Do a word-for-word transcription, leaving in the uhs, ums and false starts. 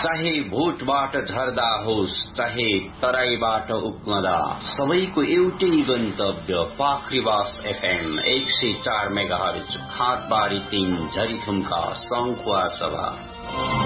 चाहे भोटबाट झर्दा होस् चाहे तराईबाट उक्मदा सबैको एउटै गन्तव्य पाखरीवास एफएम एक सय चार मेगाहर्ज खाँदबारी तीन झरीथुम्का सङ्खुवा सभा।